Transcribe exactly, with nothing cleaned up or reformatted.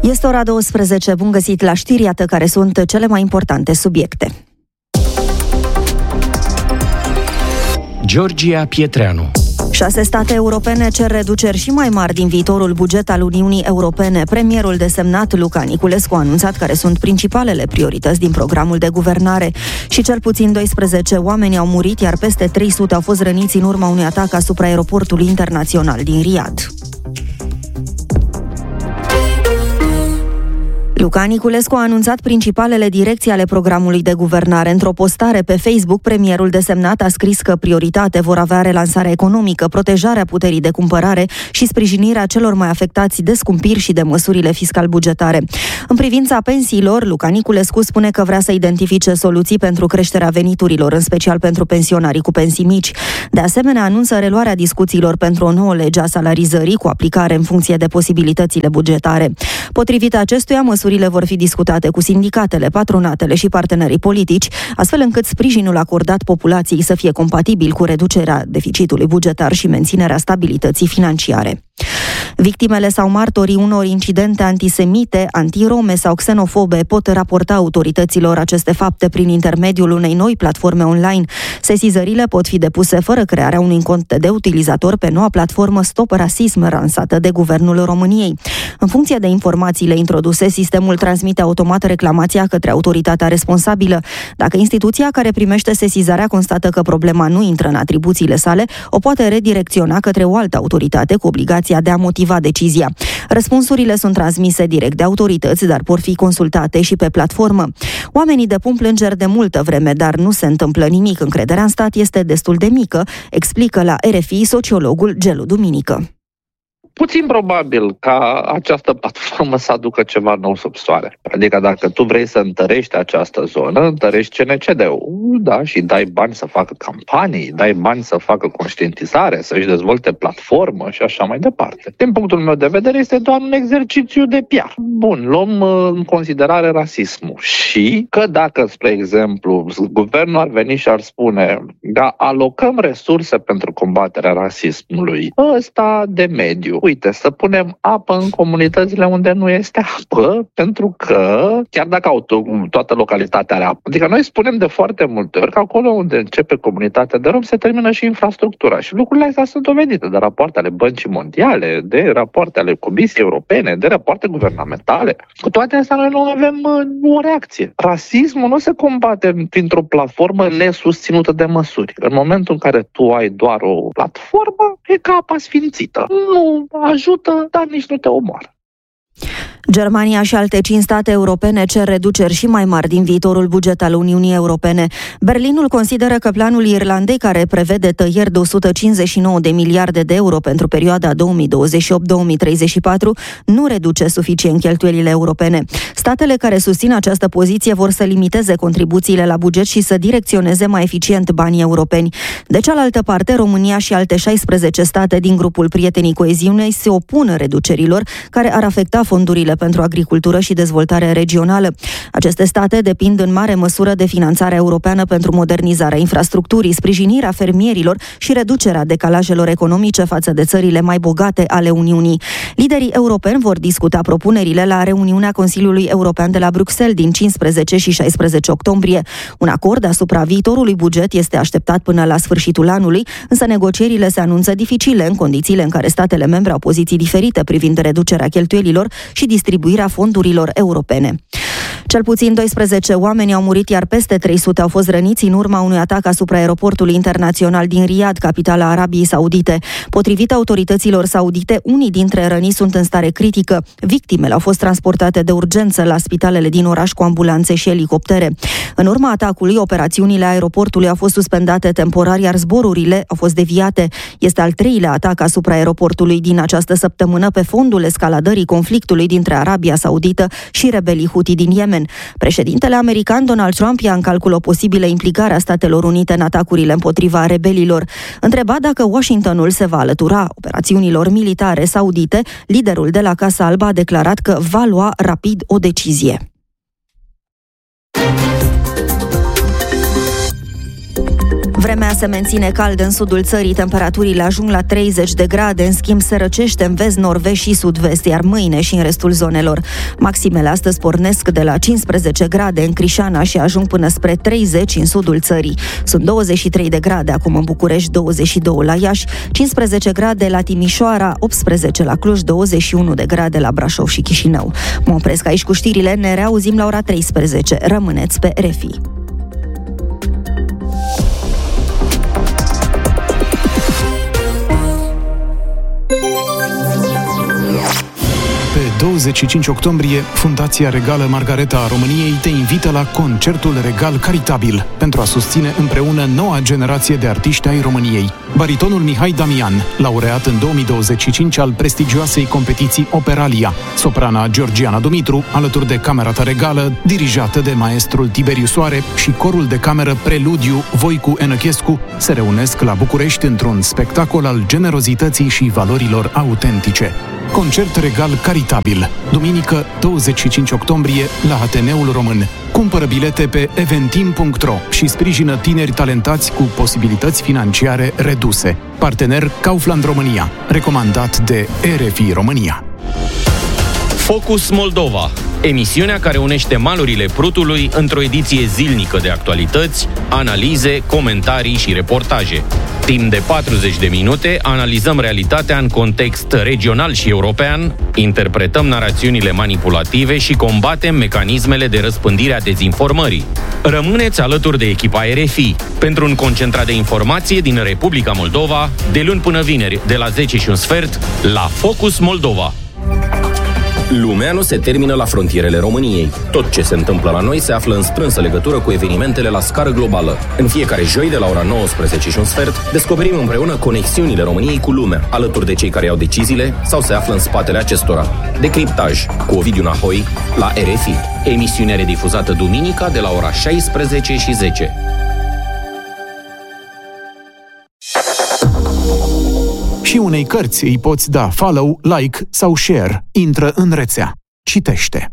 Este ora douăsprezece, bun găsit la știri, iată care sunt cele mai importante subiecte. Georgia Pietreanu. Șase state europene cer reduceri și mai mari din viitorul buget al Uniunii Europene. Premierul desemnat Luca Niculescu a anunțat care sunt principalele priorități din programul de guvernare. Și cel puțin doisprezece oameni au murit, iar peste trei sute au fost răniți în urma unui atac asupra aeroportului internațional din Riyadh. Luca Niculescu a anunțat principalele direcții ale programului de guvernare. Într-o postare pe Facebook, premierul desemnat a scris că prioritate vor avea relansarea economică, protejarea puterii de cumpărare și sprijinirea celor mai afectați de scumpiri și de măsurile fiscal-bugetare. În privința pensiilor, Luca Niculescu spune că vrea să identifice soluții pentru creșterea veniturilor, în special pentru pensionarii cu pensii mici. De asemenea, anunță reluarea discuțiilor pentru o nouă lege a salarizării cu aplicare în funcție de posibilitățile bugetare. Potrivit acestuia, măsurile vor fi discutate cu sindicatele, patronatele și partenerii politici, astfel încât sprijinul acordat populației să fie compatibil cu reducerea deficitului bugetar și menținerea stabilității financiare. Victimele sau martorii unor incidente antisemite, antirome sau xenofobe pot raporta autorităților aceste fapte prin intermediul unei noi platforme online. Sesizările pot fi depuse fără crearea unui cont de utilizator pe noua platformă Stop Rasism lansată de Guvernul României. În funcție de informațiile introduse, sistemul transmite automat reclamația către autoritatea responsabilă. Dacă instituția care primește sesizarea constată că problema nu intră în atribuțiile sale, o poate redirecționa către o altă autoritate cu obligația de a motiva decizia. Răspunsurile sunt transmise direct de autorități, dar pot fi consultate și pe platformă. Oamenii depun plângeri de multă vreme, dar nu se întâmplă nimic. Încrederea în stat este destul de mică, explică la R F I sociologul Gelu Duminică. Puțin probabil ca această platformă să aducă ceva nou sub soare. Adică dacă tu vrei să întărești această zonă, întărești C N C D-ul, da, și dai bani să facă campanii, dai bani să facă conștientizare, să-și dezvolte platformă și așa mai departe. Din punctul meu de vedere, este doar un exercițiu de P R. Bun, luăm în considerare rasismul și că dacă, spre exemplu, guvernul ar veni și ar spune da, alocăm resurse pentru combaterea rasismului, ăsta de mediu, uite, să punem apă în comunitățile unde nu este apă, pentru că, chiar dacă au to- toată localitatea are apă, adică noi spunem de foarte multe ori că acolo unde începe comunitatea de romi se termină și infrastructura. Și lucrurile astea sunt dovedite de rapoarte ale Băncii Mondiale, de rapoarte ale Comisiei Europene, de rapoarte guvernamentale. Cu toate astea noi nu avem uh, o reacție. Rasismul nu se combate printr-o platformă nesusținută de măsuri. În momentul în care tu ai doar o platformă, e ca apa sfințită. Nu ajută, dar nici nu te omoară. Germania și alte cinci state europene cer reduceri și mai mari din viitorul buget al Uniunii Europene. Berlinul consideră că planul Irlandei, care prevede tăieri de o sută cincizeci și nouă de miliarde de euro pentru perioada două mii douăzeci și opt - două mii treizeci și patru, nu reduce suficient cheltuielile europene. Statele care susțin această poziție vor să limiteze contribuțiile la buget și să direcționeze mai eficient banii europeni. De cealaltă parte, România și alte șaisprezece state din grupul Prietenii Coeziunei se opun reducerilor care ar afecta fondurile pentru agricultură și dezvoltare regională. Aceste state depind în mare măsură de finanțarea europeană pentru modernizarea infrastructurii, sprijinirea fermierilor și reducerea decalajelor economice față de țările mai bogate ale Uniunii. Liderii europeni vor discuta propunerile la reuniunea Consiliului European de la Bruxelles din cincisprezece și șaisprezece octombrie. Un acord asupra viitorului buget este așteptat până la sfârșitul anului, însă negocierile se anunță dificile în condițiile în care statele membre au poziții diferite privind reducerea cheltuielilor și distribuirea fondurilor europene. Cel puțin doisprezece oameni au murit, iar peste trei sute au fost răniți în urma unui atac asupra aeroportului internațional din Riyadh, capitala Arabiei Saudite. Potrivit autorităților saudite, unii dintre răniți sunt în stare critică. Victimele au fost transportate de urgență la spitalele din oraș cu ambulanțe și elicoptere. În urma atacului, operațiunile aeroportului au fost suspendate temporar, iar zborurile au fost deviate. Este al treilea atac asupra aeroportului din această săptămână pe fondul escaladării conflictului dintre Arabia Saudită și rebelii Houthi din Yemen. Președintele american Donald Trump ia în calcul o posibilă implicare a Statelor Unite în atacurile împotriva rebelilor. Întrebat dacă Washingtonul se va alătura operațiunilor militare saudite, liderul de la Casa Albă a declarat că va lua rapid o decizie. Vremea se menține caldă în sudul țării, temperaturile ajung la treizeci de grade, în schimb se răcește în vest, nord-vest și sud-vest, iar mâine și în restul zonelor. Maximele astăzi pornesc de la cincisprezece grade în Crișana și ajung până spre treizeci în sudul țării. Sunt douăzeci și trei de grade acum în București, douăzeci și doi la Iași, cincisprezece grade la Timișoara, optsprezece la Cluj, douăzeci și unu de grade la Brașov și Chișinău. Mă opresc aici cu știrile, ne reauzim la ora treisprezece. Rămâneți pe R F I. Pe douăzeci și cinci octombrie, Fundația Regală Margareta a României te invită la Concertul Regal Caritabil pentru a susține împreună noua generație de artiști ai României. Baritonul Mihai Damian, laureat în două mii douăzeci și cinci al prestigioasei competiții Operalia, soprana Georgiana Dumitru, alături de Camerata Regală, dirijată de maestrul Tiberiu Soare, și corul de cameră Preludiu Voicu Enăchescu se reunesc la București într-un spectacol al generozității și valorilor autentice. Concert Regal Caritabil, duminică douăzeci și cinci octombrie la Ateneul Român. Cumpără bilete pe eventim punct ro și sprijină tineri talentați cu posibilități financiare reduse. Partener Kaufland România, recomandat de R F I România. Focus Moldova, emisiunea care unește malurile Prutului într-o ediție zilnică de actualități, analize, comentarii și reportaje. Timp de patruzeci de minute analizăm realitatea în context regional și european, interpretăm narațiunile manipulative și combatem mecanismele de răspândire a dezinformării. Rămâneți alături de echipa R F I pentru un concentrat de informație din Republica Moldova, de luni până vineri, de la zece și un sfert, la Focus Moldova. Lumea nu se termină la frontierele României. Tot ce se întâmplă la noi se află în strânsă legătură cu evenimentele la scară globală. În fiecare joi, de la ora nouăsprezece și un sfert, descoperim împreună conexiunile României cu lumea, alături de cei care iau deciziile sau se află în spatele acestora. Decriptaj cu Ovidiu Nahoi la R F I. Emisiune redifuzată duminica de la ora șaisprezece și zece. Și unei cărți îi poți da follow, like sau share. Intră în rețea. Citește.